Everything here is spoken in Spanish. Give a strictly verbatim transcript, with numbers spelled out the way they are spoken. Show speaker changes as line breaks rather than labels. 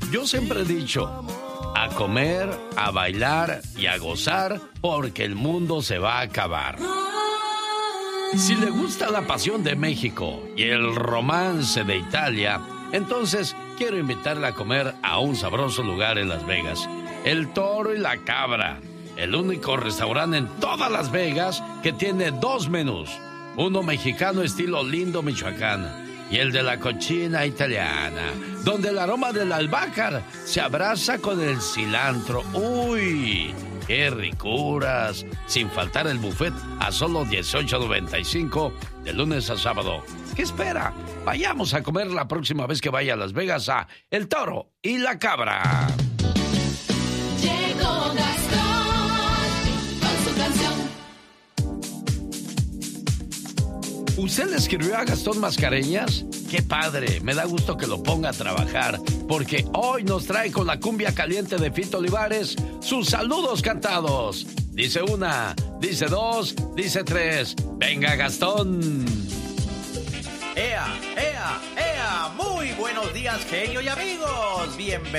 Yo siempre he dicho, a comer, a bailar y a gozar, porque el mundo se va a acabar. Si le gusta la pasión de México y el romance de Italia, entonces quiero invitarla a comer a un sabroso lugar en Las Vegas. El Toro y la Cabra, el único restaurante en todas Las Vegas que tiene dos menús. Uno mexicano estilo Lindo, Michoacán, y el de la cochina italiana, donde el aroma del albahaca se abraza con el cilantro. ¡Uy! ¡Qué ricuras! Sin faltar el buffet a solo dieciocho noventa y cinco de lunes a sábado. ¿Qué espera? Vayamos a comer la próxima vez que vaya a Las Vegas a El Toro y la Cabra.
Llegó Gastón con su canción.
¿Usted le escribió a Gastón Mascareñas? ¡Qué padre! Me da gusto que lo ponga a trabajar, porque hoy nos trae con la cumbia caliente de Fito Olivares sus saludos cantados. Dice una, dice dos, dice tres. ¡Venga, Gastón!
¡Ea, ea, ea! Muy buenos días, genio y amigos. Bienvenidos.